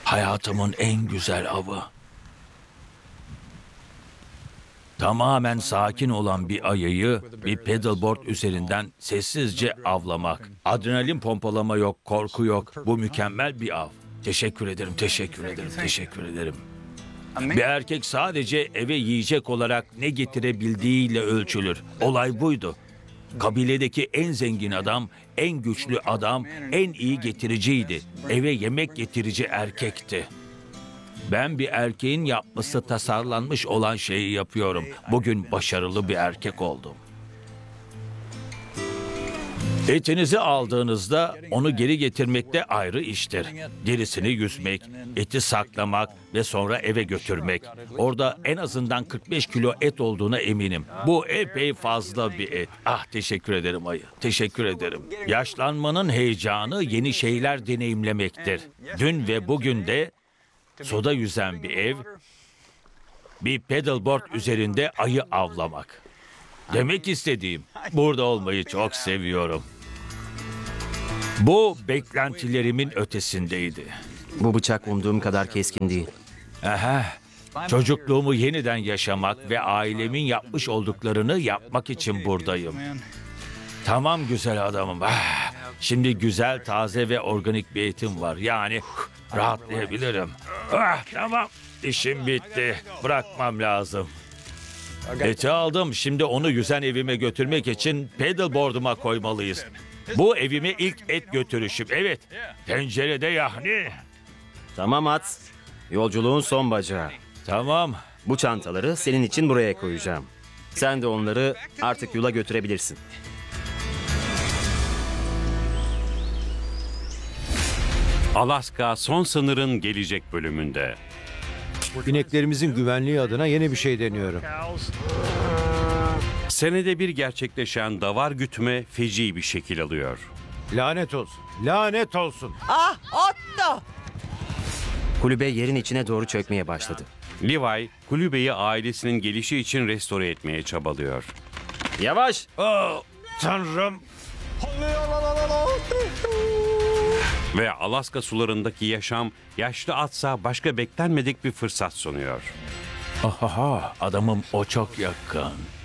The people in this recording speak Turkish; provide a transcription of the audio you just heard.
Hayatımın en güzel avı. Tamamen sakin olan bir ayıyı bir paddleboard üzerinden sessizce avlamak. Adrenalin pompalama yok, korku yok. Bu mükemmel bir av. Teşekkür ederim, teşekkür ederim, teşekkür ederim. Bir erkek sadece eve yiyecek olarak ne getirebildiğiyle ölçülür. Olay buydu. Kabiledeki en zengin adam, en güçlü adam, en iyi getiriciydi. Eve yemek getirici erkekti. Ben bir erkeğin yapması tasarlanmış olan şeyi yapıyorum. Bugün başarılı bir erkek oldum. Etinizi aldığınızda onu geri getirmek de ayrı iştir. Derisini yüzmek, eti saklamak ve sonra eve götürmek. Orada en azından 45 kilo et olduğuna eminim. Bu epey fazla bir et. Ah, teşekkür ederim ayı. Teşekkür ederim. Yaşlanmanın heyecanı yeni şeyler deneyimlemektir. Dün ve bugün de suda yüzen bir ev, bir paddleboard üzerinde ayı avlamak. Demek istediğim, burada olmayı çok seviyorum. Bu beklentilerimin ötesindeydi. Bu bıçak umduğum kadar keskin değil. Aha, çocukluğumu yeniden yaşamak ve ailemin yapmış olduklarını yapmak için buradayım. Tamam güzel adamım. Ah, şimdi güzel, taze ve organik bir etim var. Yani rahatlayabilirim. Ah, tamam, işim bitti. Bırakmam lazım. Eti aldım. Şimdi onu yüzen evime götürmek için paddleboard'uma koymalıyız. Bu evime ilk et götürüşüm. Evet, tencerede yahni. Tamam at. Yolculuğun son bacağı. Tamam. Bu çantaları senin için buraya koyacağım. Sen de onları artık yola götürebilirsin. Alaska Son Sınır'ın gelecek bölümünde. İneklerimizin güvenliği adına yeni bir şey deniyorum. Senede bir gerçekleşen davar gütme feci bir şekil alıyor. Lanet olsun. Lanet olsun. Ah, Otto! Kulübe yerin içine doğru çökmeye başladı. Levi, kulübeyi ailesinin gelişi için restore etmeye çabalıyor. Yavaş! Oh, Tanrım. Ve Alaska sularındaki yaşam yaşlı atsa başka beklenmedik bir fırsat sunuyor. Ahaha, adamım o çok yakın.